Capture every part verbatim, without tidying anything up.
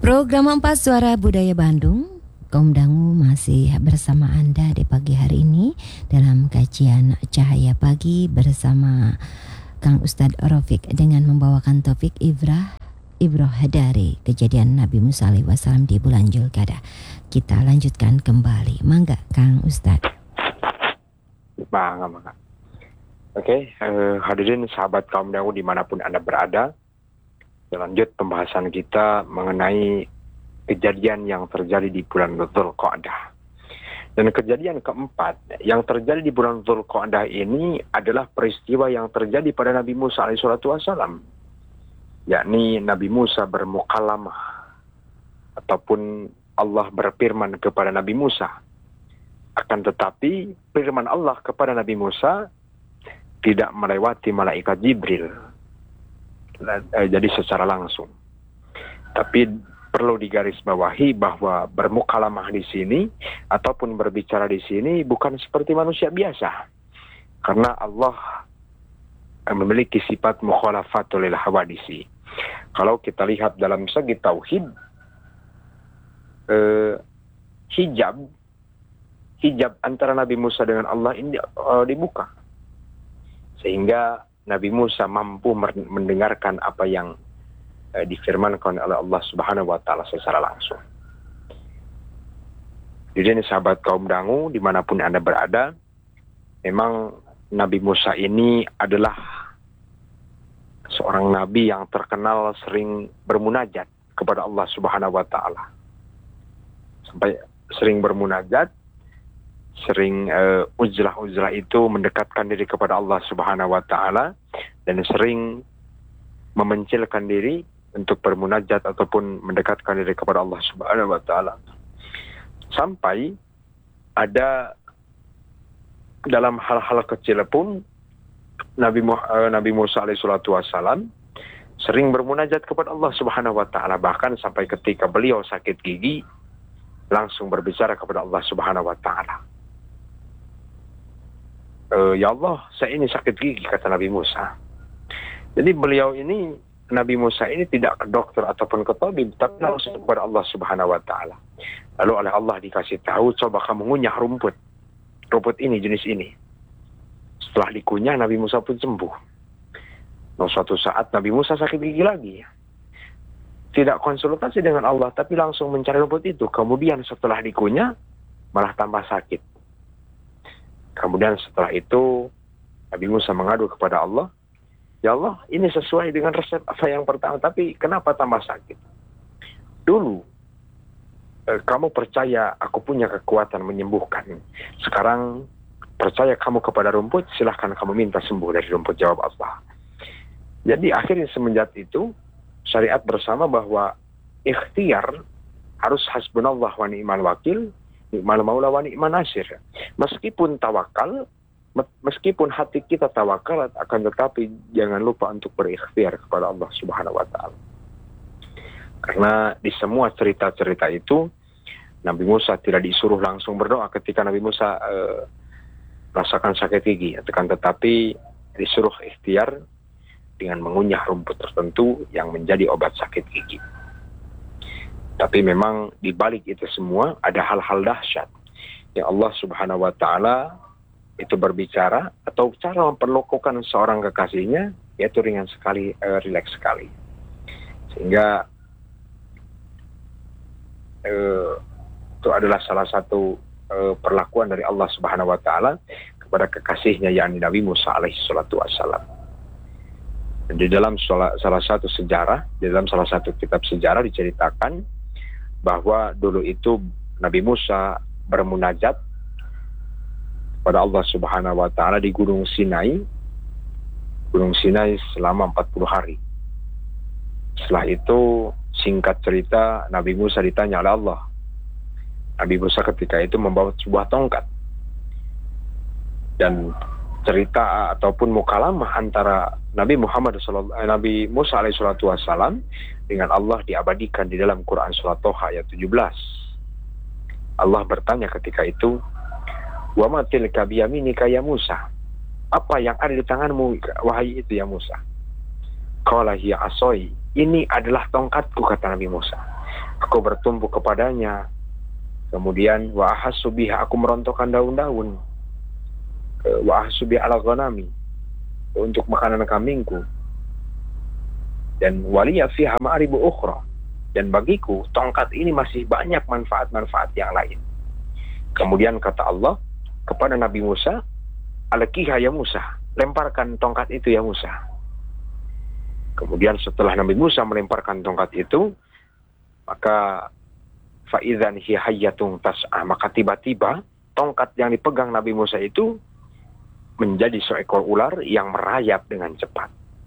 Program empat Suara Budaya Bandung, kaum dangu masih bersama Anda di pagi hari ini dalam kajian Cahaya Pagi bersama Kang Ustadz Rafiq dengan membawakan topik Ibrah Ibroh dari kejadian Nabi Musa alaihi wasallam di bulan Zulqa'dah. Kita lanjutkan kembali. Mangga Kang Ustadz. Mangga, mangga. Oke, uh, hadirin sahabat kaum dangu dimanapun Anda berada. Lanjut pembahasan kita mengenai kejadian yang terjadi di bulan Zulqa'dah. Dan kejadian keempat yang terjadi di bulan Zulqa'dah ini adalah peristiwa yang terjadi pada Nabi Musa alaihi wasallam, yakni Nabi Musa bermukalamah ataupun Allah berfirman kepada Nabi Musa. Akan tetapi firman Allah kepada Nabi Musa tidak melewati malaikat Jibril. Jadi secara langsung. Tapi perlu digarisbawahi bahwa bermukalamah di sini ataupun berbicara di sini bukan seperti manusia biasa. Karena Allah memiliki sifat mukhalafatul lil hawadisi. Kalau kita lihat dalam segi tauhid, eh, hijab hijab antara Nabi Musa dengan Allah ini uh, dibuka. Sehingga Nabi Musa mampu mendengarkan apa yang eh, difirmankan oleh Allah Subhanahu wa Ta'ala secara langsung. Jadi ini sahabat kaum dangu dimanapun Anda berada, memang Nabi Musa ini adalah seorang nabi yang terkenal sering bermunajat kepada Allah Subhanahu wa Ta'ala. Sampai sering bermunajat, sering uh, uzlah-uzlah itu mendekatkan diri kepada Allah Subhanahu wa Ta'ala, dan sering memencilkan diri untuk bermunajat ataupun mendekatkan diri kepada Allah Subhanahu wa Ta'ala. Sampai ada dalam hal-hal kecil pun Nabi, uh, Nabi Musa alaihi wasallam sering bermunajat kepada Allah Subhanahu wa Ta'ala, bahkan sampai ketika beliau sakit gigi langsung berbicara kepada Allah Subhanahu wa Ta'ala. Uh, ya Allah, saya ini sakit gigi, kata Nabi Musa. Jadi beliau ini, Nabi Musa ini tidak ke dokter ataupun ke tabib, tapi langsung kepada Allah Subhanahu wa Ta'ala. Lalu oleh Allah dikasih tahu, coba kamu ngunyah rumput. Rumput ini, jenis ini. Setelah dikunyah, Nabi Musa pun sembuh. Nah, suatu saat Nabi Musa sakit gigi lagi. Tidak konsultasi dengan Allah, tapi langsung mencari rumput itu. Kemudian setelah dikunyah, malah tambah sakit. Kemudian setelah itu Nabi Musa mengadu kepada Allah, ya Allah, ini sesuai dengan resep apa yang pertama, tapi kenapa tambah sakit? Dulu eh, kamu percaya aku punya kekuatan menyembuhkan. Sekarang percaya kamu kepada rumput, silahkan kamu minta sembuh dari rumput, jawab Allah. Jadi akhirnya semenjak itu syariat bersama bahwa ikhtiar harus hasbunallah wa ni'mal wakil, ni'mal maula wa ni'man nasir. Meskipun tawakal, meskipun hati kita tawakal, akan tetapi jangan lupa untuk berikhtiar kepada Allah Subhanahu wa Ta'ala. Karena di semua cerita-cerita itu Nabi Musa tidak disuruh langsung berdoa ketika Nabi Musa uh, merasakan sakit gigi, akan tetapi disuruh ikhtiar dengan mengunyah rumput tertentu yang menjadi obat sakit gigi. Tapi memang di balik itu semua ada hal-hal dahsyat yang Allah Subhanahu wa Ta'ala itu berbicara atau cara memperlakukan seorang kekasihnya, yaitu ringan sekali, eh, rileks sekali. Sehingga eh, itu adalah salah satu eh, perlakuan dari Allah Subhanahu wa Ta'ala kepada kekasihnya, yakni Nabi Musa alaihi wasallam. Di dalam salah, salah satu sejarah, di dalam salah satu kitab sejarah diceritakan bahwa dulu itu Nabi Musa bermunajat pada Allah Subhanahu wa Ta'ala di Gunung Sinai. Gunung Sinai selama empat puluh hari. Setelah itu singkat cerita Nabi Musa ditanya oleh Allah. Nabi Musa ketika itu membawa sebuah tongkat. Dan cerita ataupun mukalamah antara Nabi Muhammad Nabi Musa alaihi wasallam dengan Allah diabadikan di dalam Quran surat Toha ayat tujuh belas. Allah bertanya ketika itu, "Wa ma tilka biyaminika ya Musa?" Apa yang ada di tanganmu wahai itu ya Musa? Qala hiya asoi. Ini adalah tongkatku, kata Nabi Musa. Aku bertumpu kepadanya. Kemudian wa ahassu biha, aku merontokkan daun-daun. Wa ahassu biha ala ghanami, untuk makanan kambingku. Dan waliya fiha ma'aribu ukhra, dan bagiku tongkat ini masih banyak manfaat-manfaat yang lain. Kemudian kata Allah kepada Nabi Musa, alqiha ya Musa, lemparkan tongkat itu ya Musa. Kemudian setelah Nabi Musa melemparkan tongkat itu, maka fa'idzan hiya hayyatun tas'a, maka tiba-tiba tongkat yang dipegang Nabi Musa itu menjadi seekor ular yang merayap dengan cepat.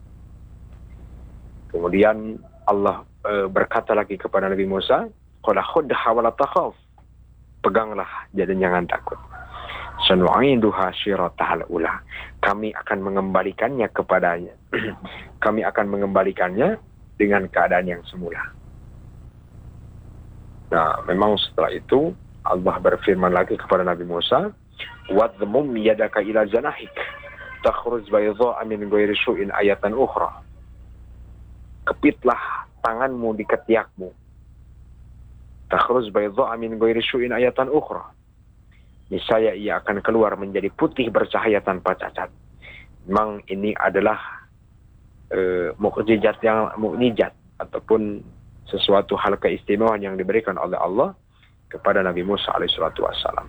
Kemudian Allah e, berkata lagi kepada Nabi Musa, qala khudh wa la takhaf, peganglah dan jangan takut. Sanu'iduha syiratahal ula, kami akan mengembalikannya kepadanya. Kami akan mengembalikannya dengan keadaan yang semula. Nah, memang setelah itu Allah berfirman lagi kepada Nabi Musa, wadmum yadaka ila janahik takhruj bayadha'a min ghairi su'in ayatan ukhra. Kepitlah tanganmu di ketiakmu. Takhruj bayadha'a min ghairi su'in ayatan ukhra. Niscaya ia akan keluar menjadi putih bercahaya tanpa cacat. Memang ini adalah uh, mukjizat yang mukjizat ataupun sesuatu hal keistimewaan yang diberikan oleh Allah kepada Nabi Musa alaihissalatu wassalam.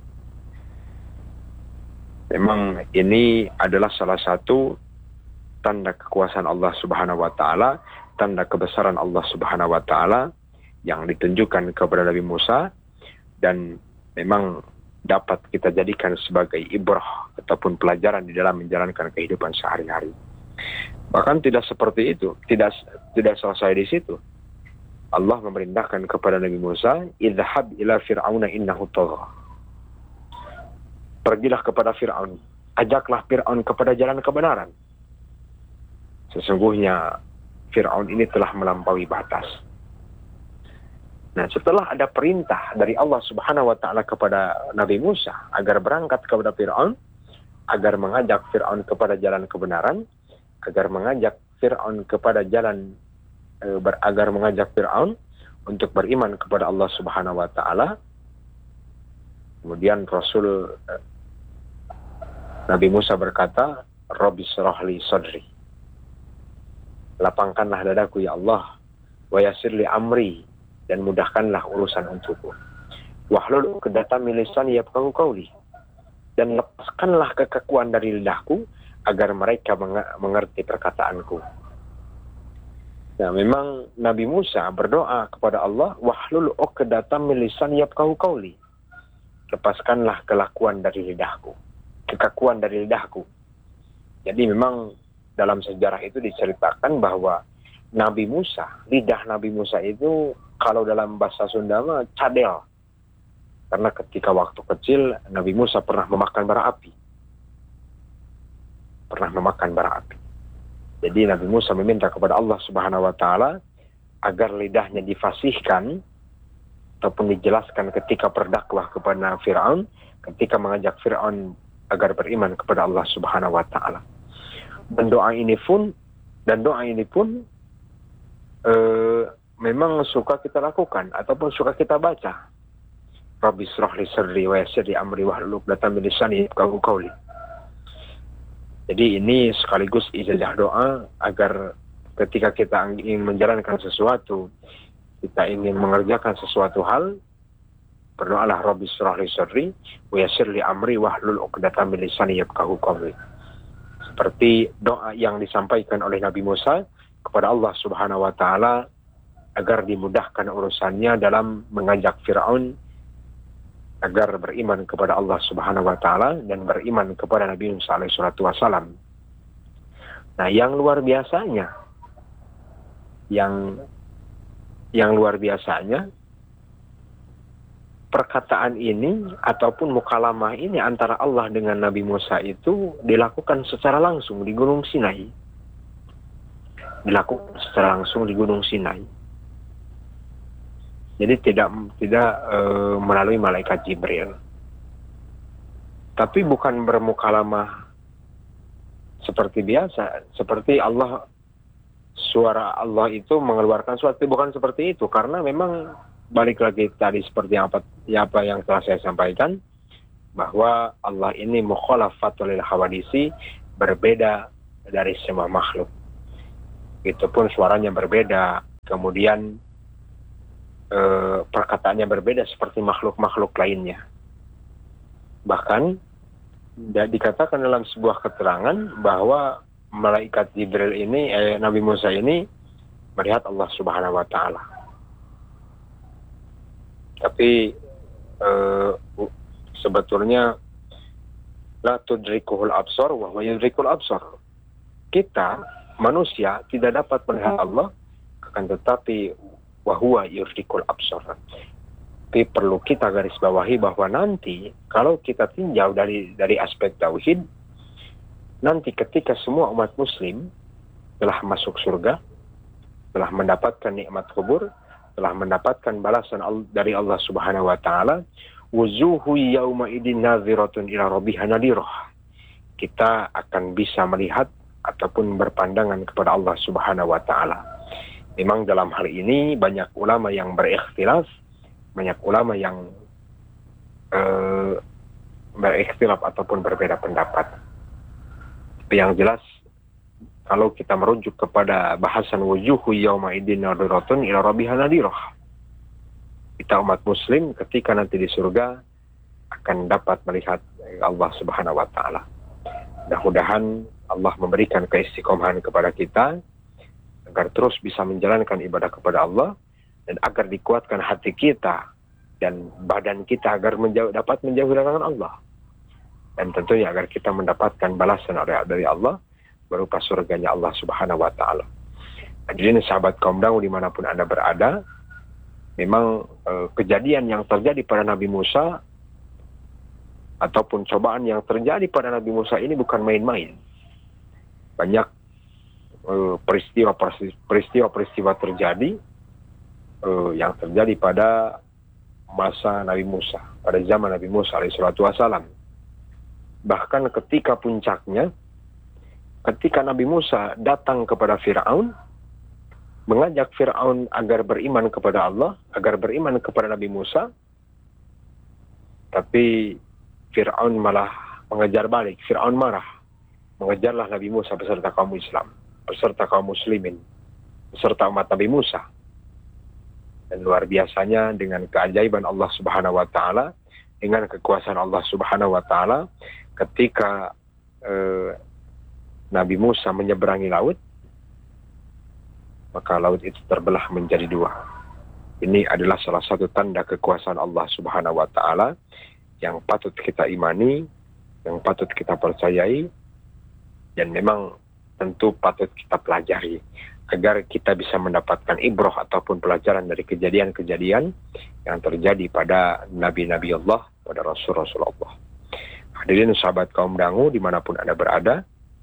Memang ini adalah salah satu tanda kekuasaan Allah Subhanahu wa taala, tanda kebesaran Allah Subhanahu wa taala yang ditunjukkan kepada Nabi Musa, dan memang dapat kita jadikan sebagai ibrah ataupun pelajaran di dalam menjalankan kehidupan sehari-hari. Bahkan tidak seperti itu, tidak tidak selesai di situ. Allah memerintahkan kepada Nabi Musa, idhhab ila fir'auna innahu tagha. Pergilah kepada Fir'aun, ajaklah Fir'aun kepada jalan kebenaran. Sesungguhnya Fir'aun ini telah melampaui batas. Nah, setelah ada perintah dari Allah Subhanahu wa taala kepada Nabi Musa agar berangkat kepada Fir'aun, agar mengajak Fir'aun kepada jalan kebenaran, agar mengajak Fir'aun kepada jalan Ber, agar mengajak Fir'aun untuk beriman kepada Allah Subhanahu wa taala. Kemudian Rasul eh, Nabi Musa berkata, Rabbi shrahli sadri, lapangkanlah dadaku ya Allah, wa yassirli amri, dan mudahkanlah urusan untukku. Wahlul uqdatam min lisani yafqahu qawli, dan lepaskanlah kekakuan dari lidahku agar mereka meng- mengerti perkataanku. Nah, memang Nabi Musa berdoa kepada Allah, wahlul uqdatam min lisani yafqahu qawli, lepaskanlah kelakuan dari lidahku, kekakuan dari lidahku. Jadi memang dalam sejarah itu diceritakan bahwa Nabi Musa, lidah Nabi Musa itu kalau dalam bahasa Sunda mah cadel. Karena ketika waktu kecil Nabi Musa pernah memakan bara api. Pernah memakan bara api. Jadi Nabi Musa meminta kepada Allah Subhanahu wa taala agar lidahnya difasihkan ataupun dijelaskan ketika berdakwah kepada Fir'aun, ketika mengajak Fir'aun agar beriman kepada Allah Subhanahu wa taala. Dan doa ini pun dan doa ini pun eh, memang suka kita lakukan ataupun suka kita baca. Rabbi shrahli sadri wa yassir li amri wahlul uqdatam min lisani yafqahu qawli. Jadi ini sekaligus ijazah doa agar ketika kita ingin menjalankan sesuatu, kita ingin mengerjakan sesuatu hal, berdoalah Rabbi shrahli sadri wa yassir li amri wahlul uqdatam min lisani yafqahu qawli. Seperti doa yang disampaikan oleh Nabi Musa kepada Allah Subhanahu wa taala agar dimudahkan urusannya dalam mengajak Fir'aun agar beriman kepada Allah Subhanahu wa taala dan beriman kepada Nabi Musa alaihi salatu wasalam. Nah, yang luar biasanya yang yang luar biasanya perkataan ini ataupun mukalamah ini antara Allah dengan Nabi Musa itu dilakukan secara langsung di Gunung Sinai. Dilakukan secara langsung di Gunung Sinai. Jadi tidak tidak e, melalui malaikat Jibril. Tapi bukan bermukalamah seperti biasa, seperti Allah suara Allah itu mengeluarkan suatu, bukan seperti itu, karena memang balik lagi tadi seperti apa, ya apa yang telah saya sampaikan, bahwa Allah ini mukhalafatul lil hawadisi, berbeda dari semua makhluk. Itu pun suaranya berbeda, kemudian eh, perkataannya berbeda seperti makhluk-makhluk lainnya. Bahkan dikatakan dalam sebuah keterangan bahwa malaikat Jibril ini, eh, Nabi Musa ini melihat Allah Subhanahu wa Ta'ala. Tapi eh, sebetulnya la tudrikuhul absar wa huwa yudrikul absar. Kita manusia tidak dapat melihat Allah, akan tetapi wa huwa yudrikul absar. Tapi perlu kita garis bawahi bahwa nanti kalau kita tinjau dari dari aspek tauhid, nanti ketika semua umat muslim telah masuk surga, telah mendapatkan nikmat kubur, telah mendapatkan balasan dari Allah Subhanahu wa Ta'ala, wujuhu yauma idin nadhiratun ila rabbiha nadhirah. Kita akan bisa melihat ataupun berpandangan kepada Allah Subhanahu wa Ta'ala. Memang dalam hal ini banyak ulama yang berikhtilaf, banyak ulama yang uh, berikhtilaf ataupun berbeda pendapat. Tapi yang jelas, kalau kita merujuk kepada bahasan wujuhu yauma idin nadhiratun ila rabbiha nadhirah, kita umat muslim ketika nanti di surga akan dapat melihat Allah Subhanahu wa Ta'ala. Mudah-mudahan Allah memberikan keistiqomahan kepada kita agar terus bisa menjalankan ibadah kepada Allah, dan agar dikuatkan hati kita dan badan kita agar menjauh, dapat menjauhi larangan Allah. Dan tentunya agar kita mendapatkan balasan dari Allah berupa surganya Allah Subhanahu wa Ta'ala. Hadirin sahabat kaum dangu dimanapun Anda berada, memang eh, kejadian yang terjadi pada Nabi Musa ataupun cobaan yang terjadi pada Nabi Musa ini bukan main-main. Banyak eh, peristiwa-peristiwa terjadi eh, yang terjadi pada masa Nabi Musa, pada zaman Nabi Musa alaihi salatu wassalam. Bahkan ketika puncaknya, ketika Nabi Musa datang kepada Fir'aun, mengajak Fir'aun agar beriman kepada Allah, agar beriman kepada Nabi Musa, tapi Fir'aun malah mengejar balik. Fir'aun marah, mengejarlah Nabi Musa beserta kaum Islam, beserta kaum muslimin, beserta umat Nabi Musa. Dan luar biasanya dengan keajaiban Allah Subhanahu wa Ta'ala, dengan kekuasaan Allah Subhanahu wa Ta'ala, ketika eh, Nabi Musa menyeberangi laut, maka laut itu terbelah menjadi dua. Ini adalah salah satu tanda kekuasaan Allah Subhanahu wa Ta'ala yang patut kita imani, yang patut kita percayai, dan memang tentu patut kita pelajari agar kita bisa mendapatkan ibrah ataupun pelajaran dari kejadian-kejadian yang terjadi pada Nabi-Nabi Allah, pada Rasul-Rasul Allah. Hadirin sahabat kaum dangu dimanapun Anda berada,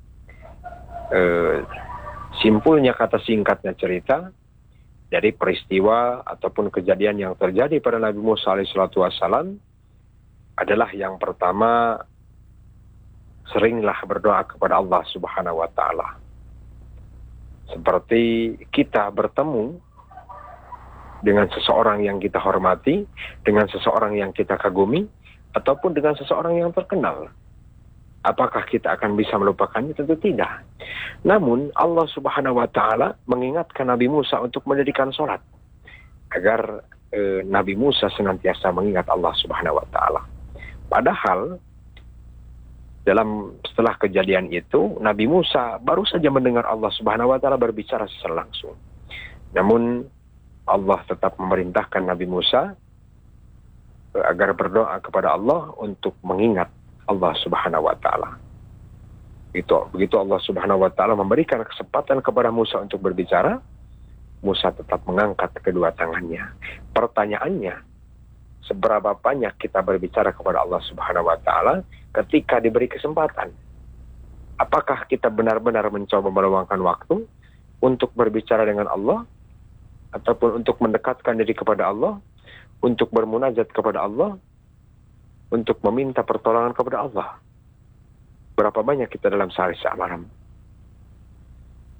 eh, simpulnya kata singkatnya cerita dari peristiwa ataupun kejadian yang terjadi pada Nabi Musa alaihi salatu wassalam adalah yang pertama, seringlah berdoa kepada Allah Subhanahu wa Ta'ala. Seperti kita bertemu dengan seseorang yang kita hormati, dengan seseorang yang kita kagumi, ataupun dengan seseorang yang terkenal. Apakah kita akan bisa melupakannya? Tentu tidak. Namun Allah Subhanahu wa Ta'ala mengingatkan Nabi Musa untuk mendirikan sholat, agar eh, Nabi Musa senantiasa mengingat Allah Subhanahu wa Ta'ala. Padahal dalam setelah kejadian itu, Nabi Musa baru saja mendengar Allah Subhanahu wa Ta'ala berbicara secara langsung. Namun Allah tetap memerintahkan Nabi Musa eh, agar berdoa kepada Allah untuk mengingat Allah Subhanahu wa Ta'ala. Itu, begitu Allah Subhanahu wa Ta'ala memberikan kesempatan kepada Musa untuk berbicara, Musa tetap mengangkat kedua tangannya. Pertanyaannya, seberapa banyak kita berbicara kepada Allah Subhanahu wa Ta'ala ketika diberi kesempatan? Apakah kita benar-benar mencoba meluangkan waktu untuk berbicara dengan Allah, ataupun untuk mendekatkan diri kepada Allah, untuk bermunajat kepada Allah, untuk meminta pertolongan kepada Allah? Berapa banyak kita dalam sehari semalam?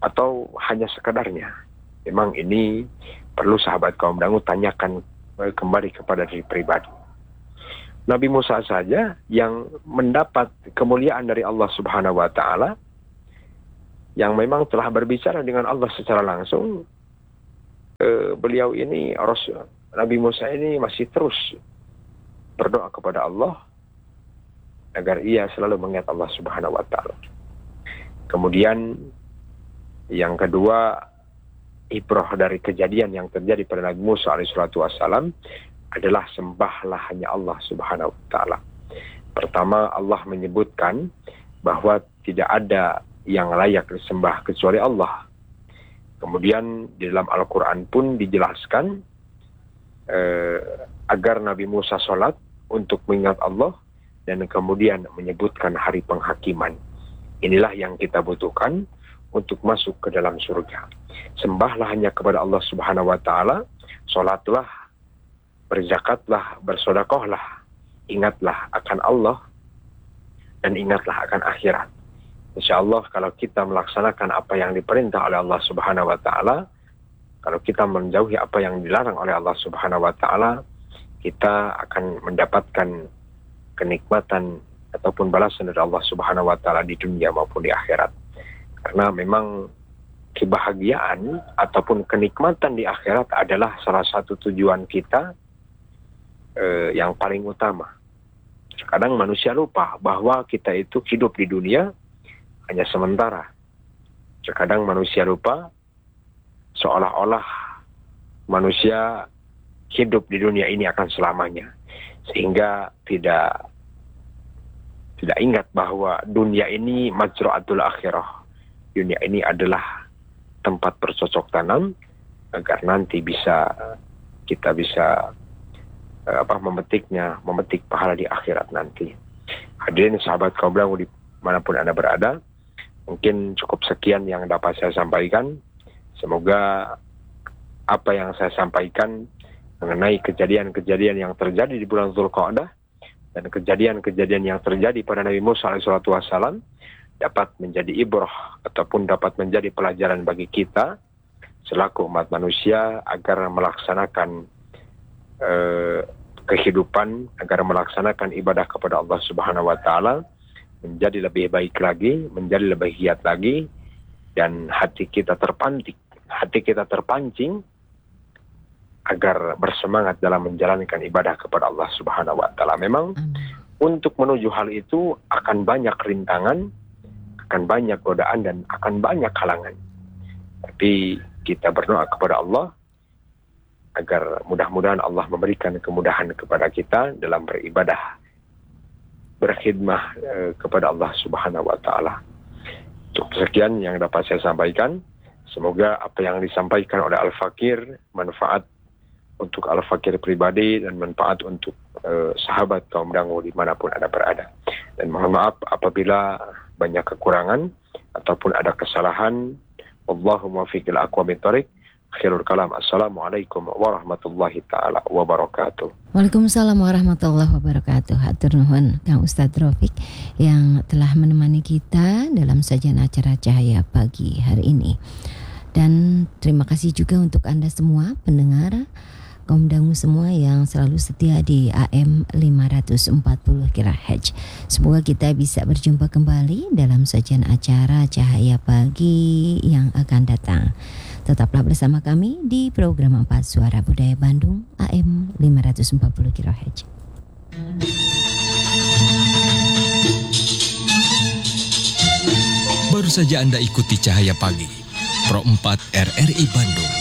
atau hanya sekedarnya? Memang ini perlu sahabat kaum dangu tanyakan kembali kepada diri pribadi. Nabi Musa saja yang mendapat kemuliaan dari Allah Subhanahu wa Ta'ala, yang memang telah berbicara dengan Allah secara langsung, eh, beliau ini, Rasul Nabi Musa ini masih terus berdoa kepada Allah agar ia selalu mengingat Allah Subhanahu wa Ta'ala. Kemudian yang kedua, ibrah dari kejadian yang terjadi pada Nabi Musa alaihissalatu wassalam adalah sembahlah hanya Allah Subhanahu wa Ta'ala. Pertama, Allah menyebutkan bahwa tidak ada yang layak disembah kecuali Allah. Kemudian di dalam Al-Quran pun dijelaskan eh, agar Nabi Musa sholat untuk mengingat Allah, dan kemudian menyebutkan hari penghakiman. Inilah yang kita butuhkan untuk masuk ke dalam surga. Sembahlah hanya kepada Allah Subhanahu wa Ta'ala, sholatlah, berzakatlah, bersedekahlah, ingatlah akan Allah, dan ingatlah akan akhirat. Insya Allah kalau kita melaksanakan apa yang diperintah oleh Allah Subhanahu wa Ta'ala, kalau kita menjauhi apa yang dilarang oleh Allah Subhanahu wa Ta'ala, kita akan mendapatkan kenikmatan ataupun balasan dari Allah Subhanahu wa Ta'ala di dunia maupun di akhirat. Karena memang kebahagiaan ataupun kenikmatan di akhirat adalah salah satu tujuan kita eh, yang paling utama. Kadang manusia lupa bahwa kita itu hidup di dunia hanya sementara. Terkadang manusia lupa seolah-olah manusia hidup di dunia ini akan selamanya, sehingga tidak tidak ingat bahwa dunia ini majra'atul akhirah. Dunia ini adalah tempat bercocok tanam agar nanti bisa kita bisa apa memetiknya, memetik pahala di akhirat nanti. Hadirin sahabat kaum dangu dimanapun Anda berada, mungkin cukup sekian yang dapat saya sampaikan. Semoga apa yang saya sampaikan mengenai kejadian-kejadian yang terjadi di bulan Dzulqa'dah dan kejadian-kejadian yang terjadi pada Nabi Musa alaihissalatu wassalam dapat menjadi ibrah ataupun dapat menjadi pelajaran bagi kita selaku umat manusia agar melaksanakan eh, kehidupan, agar melaksanakan ibadah kepada Allah Subhanahu wa Ta'ala menjadi lebih baik lagi, menjadi lebih giat lagi, dan hati kita terpantik, hati kita terpancing agar bersemangat dalam menjalankan ibadah kepada Allah Subhanahu wa Ta'ala. Memang Amin. Untuk menuju hal itu akan banyak rintangan, akan banyak godaan, dan akan banyak halangan. Tapi kita berdoa kepada Allah agar mudah-mudahan Allah memberikan kemudahan kepada kita dalam beribadah, berkhidmah eh, kepada Allah Subhanahu wa Ta'ala. Cukup sekian yang dapat saya sampaikan. Semoga apa yang disampaikan oleh Al-Fakir manfaat untuk Al-Fakir pribadi dan manfaat untuk uh, sahabat kaum dangu dimanapun Anda berada. Dan mohon maaf apabila banyak kekurangan ataupun ada kesalahan. Allahumma fiqil aqwamit thoriq. Khairul kalam. Assalamualaikum warahmatullahi ta'ala wabarakatuh. Waalaikumsalam warahmatullahi wabarakatuh. Hatur nuhun Kang Ustadz Rafiq yang telah menemani kita dalam sajian acara Cahaya Pagi hari ini. Dan terima kasih juga untuk Anda semua pendengar kaum dangu semua yang selalu setia di A M lima ratus empat puluh kilohertz. Semoga kita bisa berjumpa kembali dalam sajian acara Cahaya Pagi yang akan datang. Tetaplah bersama kami di program empat Suara Budaya Bandung A M lima ratus empat puluh kilohertz. Baru saja Anda ikuti Cahaya Pagi Pro empat R R I Bandung